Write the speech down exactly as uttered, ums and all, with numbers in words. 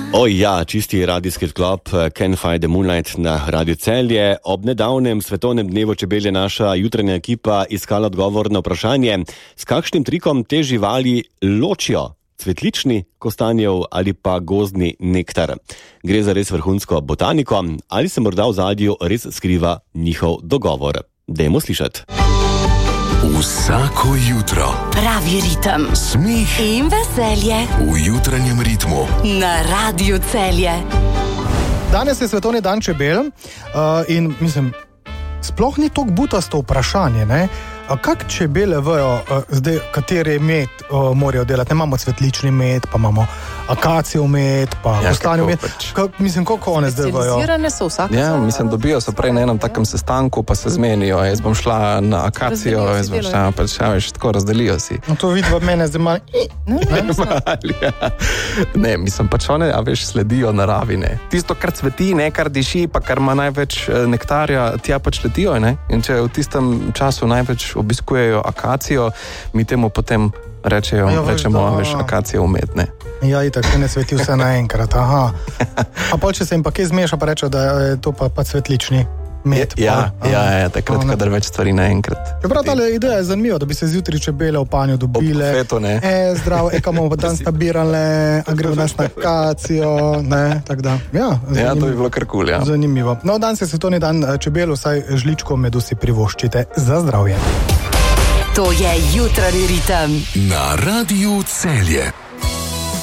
Oj ja, čisti radijski sklop Can't Find the Moonlight na Radio Celje. Ob nedavnem svetovnem dnevu čebel je naša jutranja ekipa iskala odgovor na vprašanje, s kakšnim trikom te živali ločijo cvetlični kostanjev ali pa gozdni nektar. Gre za res vrhunsko botaniko ali se morda v ozadju res skriva njihov dogovor. Dajmo slišati. Vsako jutro pravi ritem, smeh in veselje v jutranjem ritmu na Radiu Celje. Danes je svetovni dan čebel uh, in mislim, sploh ni toliko butasto vprašanje, ne? Kak čebele vejo, uh, zdaj, kateri med uh, morajo delati? Ne, imamo cvetlični med, pa imamo akacijev med, pa ja, kostanjev med. Kak, mislim, koliko one zdaj vejo? Specializirane so vsake. Ja, mislim, dobijo se prej na enem takem sestanku, pa se zmenijo. Jaz bom šla na akacijo, jaz bom šla, pa še veš, tako razdelijo si. No, to vidi v mene zdaj malo... Ne, ja. Ne, mislim, pač one, a veš, sledijo naravi, ne. Tisto, kar cveti, ne, kar diši, pa kar ima največ nektarja, tja pač letijo, ne. In če v tistem času največ obiskujejo akacijo, mi temu potem rečejo, ja, rečemo, da, veš, akacije umetne. Ja, itak, se ne sveti vse naenkrat, aha. A pol, če se jim pa kje zmeša, pa reče, da je to pa, pa cvetlični med. Ja, pol, ja, ja, takrat, no, kadar več stvari naenkrat. Čeprav tale ideja je zanimiva, da bi se zjutraj čebele v panju dobile. Ob kofetu, ne. E, zdravo, e, kamo pa dan stabirale, a gre v nas na akacijo, ne, tak da. Ja, ja, to bi bilo kar kul, ja. Zanimivo. No, danes je svetovni dan čebel, vsaj žličko medu si privoščite za zdravje. To je jutranji ritem na Radiu Celje.